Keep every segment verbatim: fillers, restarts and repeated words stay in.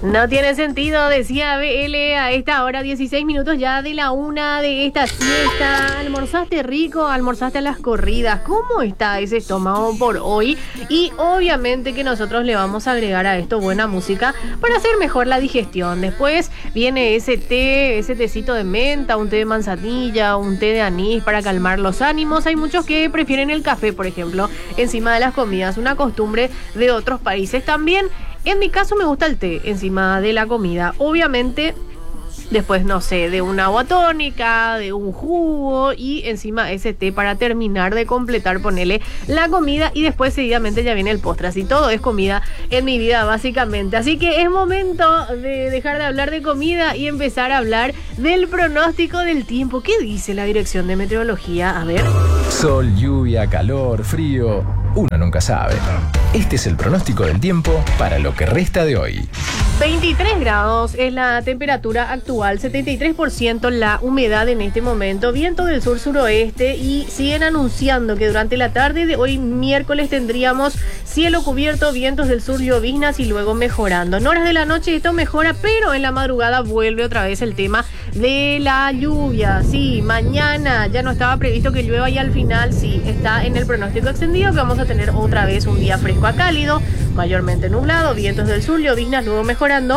No tiene sentido, decía B L a esta hora, dieciséis minutos ya de la una de esta siesta. ¿Almorzaste rico? ¿Almorzaste a las corridas? ¿Cómo está ese estómago por hoy? Y obviamente que nosotros le vamos a agregar a esto buena música para hacer mejor la digestión. Después viene ese té, ese tecito de menta, un té de manzanilla, un té de anís para calmar los ánimos. Hay muchos que prefieren el café, por ejemplo, encima de las comidas, una costumbre de otros países también. En mi caso me gusta el té encima de la comida. Obviamente, después, no sé, de una agua tónica, de un jugo y encima ese té para terminar de completar, ponele la comida y después seguidamente ya viene el postre. Así todo es comida en mi vida, básicamente. Así que es momento de dejar de hablar de comida y empezar a hablar del pronóstico del tiempo. ¿Qué dice la Dirección de Meteorología? A ver. Sol, lluvia, calor, frío. Uno nunca sabe. Este es el pronóstico del tiempo para lo que resta de hoy. veintitrés grados es la temperatura actual, setenta y tres por ciento la humedad en este momento, viento del sur-suroeste y siguen anunciando que durante la tarde de hoy miércoles tendríamos cielo cubierto, vientos del sur, lloviznas y luego mejorando. En horas de la noche esto mejora, pero en la madrugada vuelve otra vez el tema de la lluvia. Sí, mañana ya no estaba previsto que llueva y al final sí, está en el pronóstico extendido que vamos a tener otra vez un día fresco a cálido, mayormente nublado, vientos del sur, lloviznas, luego mejorando.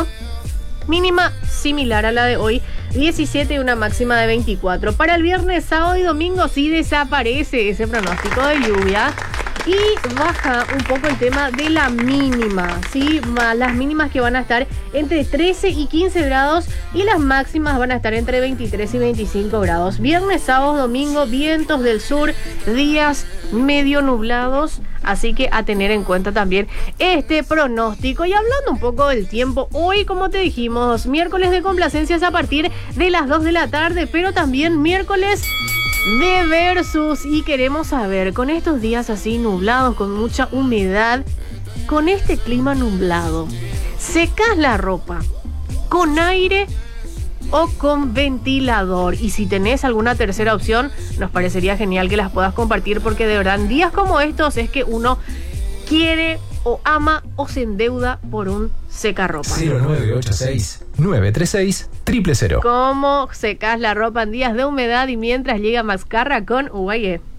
Mínima similar a la de hoy, diecisiete y una máxima de veinticuatro. Para el viernes, sábado y domingo sí desaparece ese pronóstico de lluvia y baja un poco el tema de la mínima, ¿sí? Las mínimas que van a estar entre trece y quince grados y las máximas van a estar entre veintitrés y veinticinco grados. Viernes, sábado, domingo, vientos del sur, días medio nublados. Así que a tener en cuenta también este pronóstico. Y hablando un poco del tiempo, hoy, como te dijimos, miércoles de complacencias a partir de las dos de la tarde, pero también miércoles de versus. Y queremos saber, con estos días así nublados, con mucha humedad, con este clima nublado, ¿secas la ropa con aire o con ventilador? Y si tenés alguna tercera opción, nos parecería genial que las puedas compartir, porque de verdad en días como estos es que uno quiere o ama o se endeuda por un secarropa. cero nueve ocho seis, nueve tres seis, cero cero cero. ¿Cómo secas la ropa en días de humedad y mientras llega Mascarra con U A E?